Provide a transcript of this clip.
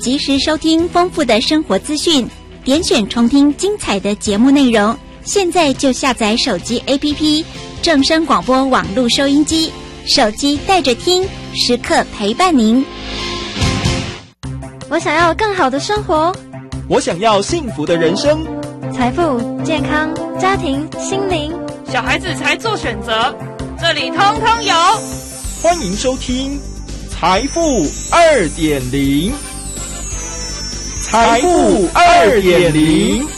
及时收听丰富的生活资讯，点选重听精彩的节目内容。现在就下载手机 APP 正声广播网络收音机，手机带着听，时刻陪伴您。 我想要更好的生活， 我想要幸福的人生， 财富、健康、家庭、心灵， 小孩子才做选择，这里通通有。 欢迎收听财富2.0，财富2.0。